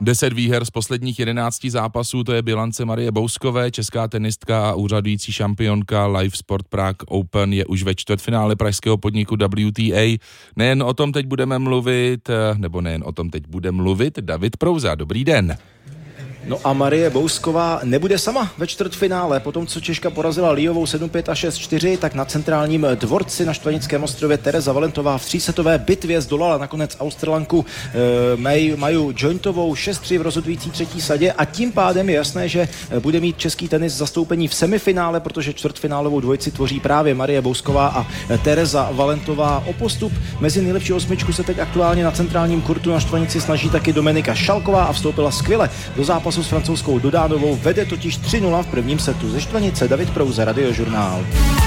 10 výher z posledních 11 zápasů, to je bilance Marie Bouskové, česká tenistka a úřadující šampionka Live Sport Prague Open je už ve čtvrtfinále pražského podniku WTA. Nejen o tom teď bude mluvit David Prouza. Dobrý den. No a Marie Bousková nebude sama ve čtvrtfinále. Potom, co Češka porazila Líovou 7-5 a 6-4, tak na centrálním dvorci na Štvanickém ostrově Tereza Valentová v třísetové bitvě zdolala nakonec Australanku Maju Jointovou 6-3 v rozhodující třetí sadě a tím pádem je jasné, že bude mít český tenis zastoupení v semifinále, protože čtvrtfinálovou dvojici tvoří právě Marie Bousková a Tereza Valentová. O postup mezi nejlepší osmičku se teď aktuálně na centrálním kurtu na Štvanici snaží taky Dominika Šalková a vstoupila skvěle do zápasu s francouzskou Dodánovou, vede totiž 3-0 v prvním setu. Ze Štvanice David Prouza, Radiožurnál.